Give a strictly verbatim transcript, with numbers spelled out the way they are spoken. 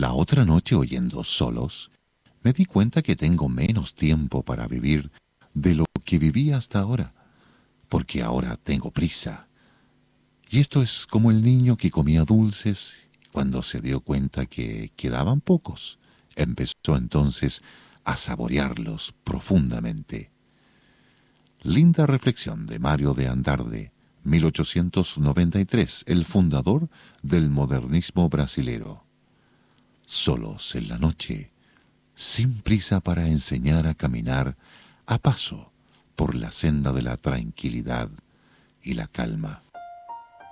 La otra noche oyendo Solos, me di cuenta que tengo menos tiempo para vivir de lo que viví hasta ahora, porque ahora tengo prisa. Y esto es como el niño que comía dulces y cuando se dio cuenta que quedaban pocos, empezó entonces a saborearlos profundamente. Linda reflexión de Mario de Andrade, mil ochocientos noventa y tres, el fundador del modernismo brasilero. Solos en la noche, sin prisa para enseñar a caminar a paso por la senda de la tranquilidad y la calma.